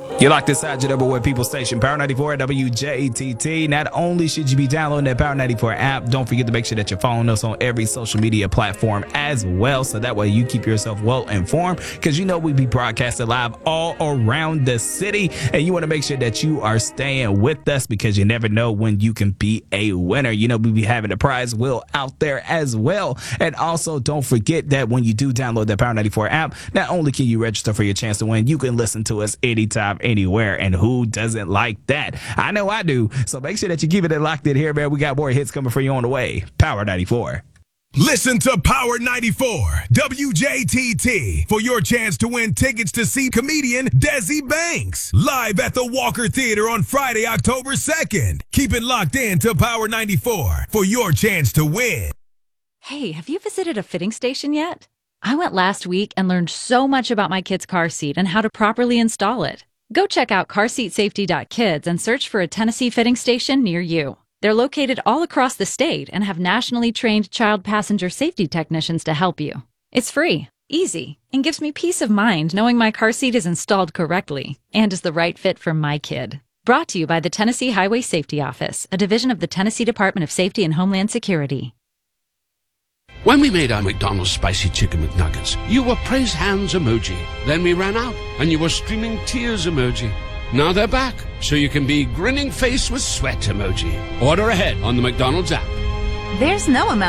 You like this side your with People Station, Power 94 WJTT. Not only should you be downloading that Power 94 app, don't forget to make sure that you're following us on every social media platform as well, so that way you keep yourself well informed, because you know we be broadcasting live all around the city, and you want to make sure that you are staying with us, because you never know when you can be a winner. You know, we be having a prize wheel out there as well. And also, don't forget that when you do download that Power 94 app, not only can you register for your chance to win, you can listen to us anytime, anywhere, and who doesn't like that? I know I do. So make sure that you keep it locked in here, man. We got more hits coming for you on the way. Power 94. Listen to Power 94 WJTT for your chance to win tickets to see comedian Desi Banks live at the Walker Theater on Friday, October 2nd. Keep it locked in to Power 94 for your chance to win. Hey, have you visited a fitting station yet? I went last week and learned so much about my kid's car seat and how to properly install it. Go check out carseatsafety.kids and search for a Tennessee fitting station near you. They're located all across the state and have nationally trained child passenger safety technicians to help you. It's free, easy, and gives me peace of mind knowing my car seat is installed correctly and is the right fit for my kid. Brought to you by the Tennessee Highway Safety Office, a division of the Tennessee Department of Safety and Homeland Security. When we made our McDonald's Spicy Chicken McNuggets, you were praise hands emoji. Then we ran out, and you were streaming tears emoji. Now they're back, so you can be grinning face with sweat emoji. Order ahead on the McDonald's app. There's no amount